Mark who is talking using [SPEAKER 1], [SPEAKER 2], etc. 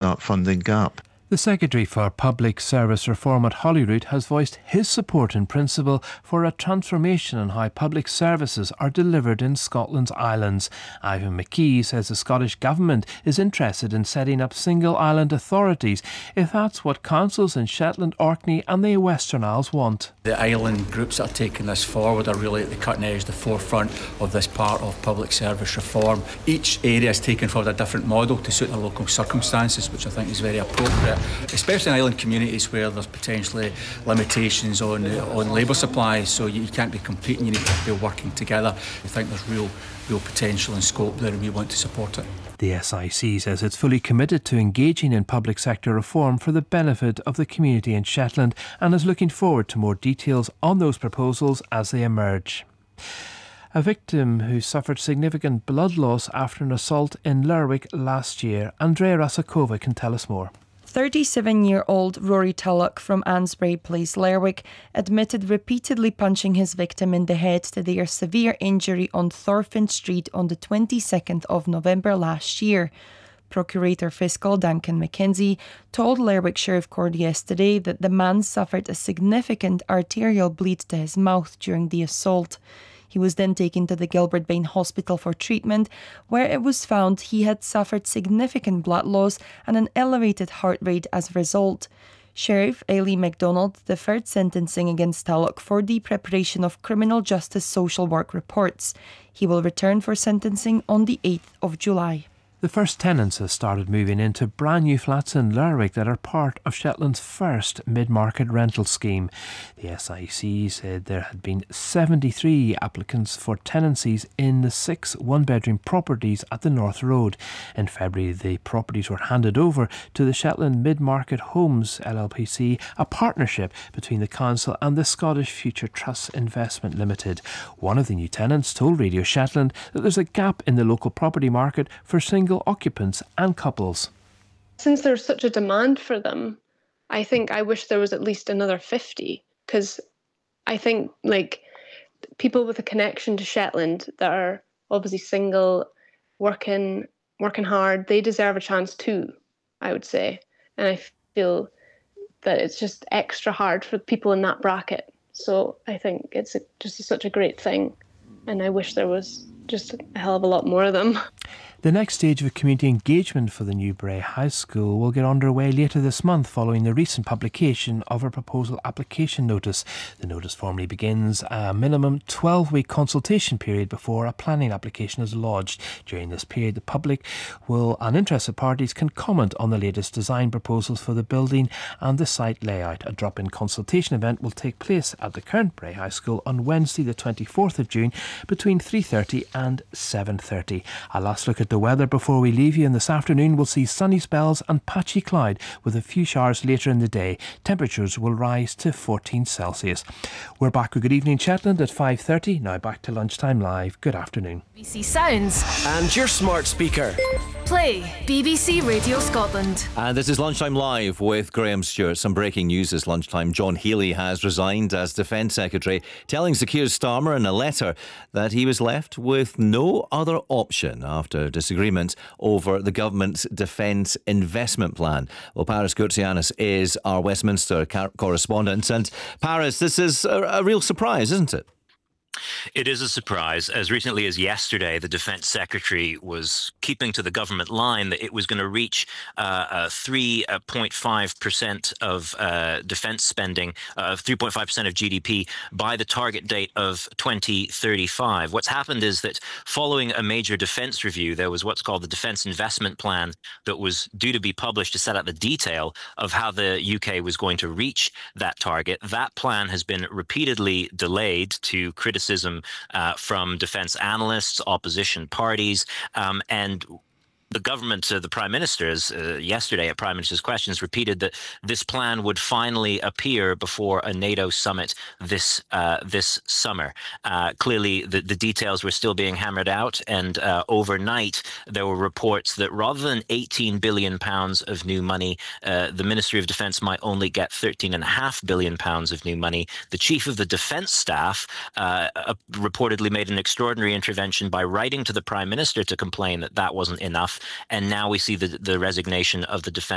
[SPEAKER 1] that funding gap.
[SPEAKER 2] The Secretary for Public Service Reform at Holyrood has voiced his support in principle for a transformation in how public services are delivered in Scotland's islands. Ivan McKee says the Scottish Government is interested in setting up single island authorities if that's what councils in Shetland, Orkney and the Western Isles want.
[SPEAKER 3] The island groups that are taking this forward are really at the cutting edge, the forefront of this part of public service reform. Each area is taking forward a different model to suit their local circumstances, which I think is very appropriate, especially in island communities where there's potentially limitations on labour supplies, so you can't be competing, you need to be working together. We think there's real potential and scope there, and we want to support it.
[SPEAKER 2] The SIC says it's fully committed to engaging in public sector reform for the benefit of the community in Shetland and is looking forward to more details on those proposals as they emerge. A victim who suffered significant blood loss after an assault in Lerwick last year. Andrea Rasakova can tell us more.
[SPEAKER 4] 37-year-old Rory Tulloch from Ansbury Place, Lerwick, admitted repeatedly punching his victim in the head to their severe injury on Thorfinn Street on the 22nd of November last year. Procurator Fiscal Duncan McKenzie told Lerwick Sheriff Court yesterday that the man suffered a significant arterial bleed to his mouth during the assault. He was then taken to the Gilbert Bain Hospital for treatment, where it was found he had suffered significant blood loss and an elevated heart rate as a result. Sheriff Ailey MacDonald deferred sentencing against Tulloch for the preparation of criminal justice social work reports. He will return for sentencing on the 8th of July.
[SPEAKER 2] The first tenants have started moving into brand new flats in Lerwick that are part of Shetland's first mid-market rental scheme. The SIC said there had been 73 applicants for tenancies in the 6 one-bedroom properties at the North Road. In February, the properties were handed over to the Shetland Mid-Market Homes LLPC, a partnership between the council and the Scottish Future Trust Investment Limited. One of the new tenants told Radio Shetland that there's a gap in the local property market for single occupants and couples.
[SPEAKER 5] Since there's such a demand for them, I think I wish there was at least another 50, because I think people with a connection to Shetland that are obviously single, working hard, they deserve a chance too, I would say. And I feel that it's just extra hard for people in that bracket. So I think it's just such a great thing, and I wish there was just a hell of a lot more of them.
[SPEAKER 2] The next stage of community engagement for the new Bray High School will get underway later this month following the recent publication of a proposal application notice. The notice formally begins a minimum 12-week consultation period before a planning application is lodged. During this period, the public and interested parties can comment on the latest design proposals for the building and the site layout. A drop-in consultation event will take place at the current Bray High School on Wednesday the 24th of June between 3:30 and 7:30. A last look at the weather before we leave you, and this afternoon we'll see sunny spells and patchy cloud with a few showers later in the day. Temperatures will rise to 14 Celsius. We're back with Good Evening Shetland at 5:30. Now back to Lunchtime Live. Good afternoon.
[SPEAKER 6] BBC Sounds
[SPEAKER 7] and your smart speaker.
[SPEAKER 6] Play BBC Radio Scotland.
[SPEAKER 8] And this is Lunchtime Live with Graham Stewart. Some breaking news this lunchtime. John Healey has resigned as Defence Secretary, telling Sir Keir Starmer in a letter that he was left with no other option after disagreement over the government's defence investment plan. Well, Paris Gourtsianis is our Westminster correspondent. And Paris, this is a real surprise, isn't it?
[SPEAKER 9] It is a surprise. As recently as yesterday, the Defence Secretary was keeping to the government line that it was going to reach 3.5% of defence spending, 3.5% of GDP by the target date of 2035. What's happened is that following a major defence review, there was what's called the Defence Investment Plan that was due to be published to set out the detail of how the UK was going to reach that target. That plan has been repeatedly delayed to criticism from defence analysts, opposition parties, and the government, the Prime Minister's, yesterday at Prime Minister's Questions, repeated that this plan would finally appear before a NATO summit this summer. Clearly, the details were still being hammered out, and overnight there were reports that rather than £18 billion of new money, the Ministry of Defence might only get £13.5 billion of new money. The Chief of the Defence Staff reportedly made an extraordinary intervention by writing to the Prime Minister to complain that that wasn't enough. And now we see the resignation of the Defence